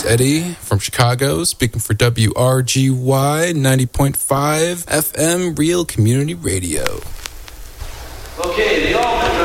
is Eddie from Chicago, speaking for WRGY 90.5 FM Real Community Radio. Okay, the Allman